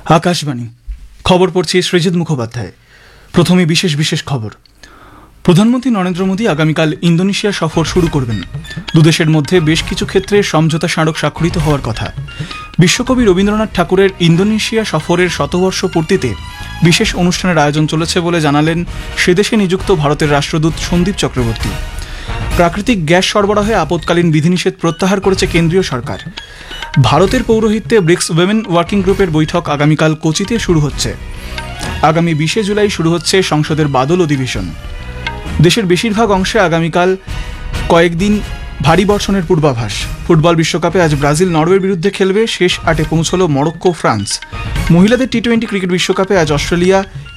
আকাশবাণী খবর পড়ছি সৃজিত মুখোপাধ্যায়। প্রথমে বিশেষ বিশেষ খবর। প্রধানমন্ত্রী নরেন্দ্র মোদী আগামীকাল ইন্দোনেশিয়া সফর শুরু করবেন। দুদেশের মধ্যে বেশ কিছু ক্ষেত্রে সমঝোতা স্মারক স্বাক্ষরিত হওয়ার কথা। বিশ্বকবি রবীন্দ্রনাথ ঠাকুরের ইন্দোনেশিয়া সফরের শতবর্ষ পূর্তিতে বিশেষ অনুষ্ঠানের আয়োজন চলেছে বলে জানালেন সেদেশে নিযুক্ত ভারতের রাষ্ট্রদূত সন্দীপ চক্রবর্তী। প্রাকৃতিক গ্যাস সরবরাহে আপৎকালীন বিধিনিষেধ প্রত্যাহার করেছে কেন্দ্রীয় সরকার। ভারতের পৌরোহিত্যে ব্রিক্স উইমেন ওয়ার্কিং গ্রুপের বৈঠক আগামীকাল কোচিতে শুরু হচ্ছে। আগামী 20 জুলাই শুরু হচ্ছে সংসদের বাদল অধিবেশন। দেশের বেশিরভাগ অংশে আগামীকাল কয়েকদিন ভারী বর্ষণের পূর্বাভাস। ফুটবল বিশ্বকাপে আজ ব্রাজিল নরওয়ের বিরুদ্ধে খেলবে। শেষ 8-এ পৌঁছল মরক্কো ফ্রান্স। মহিলাদের টি-20 ক্রিকেট বিশ্বকাপে আজ অস্ট্রেলিয়া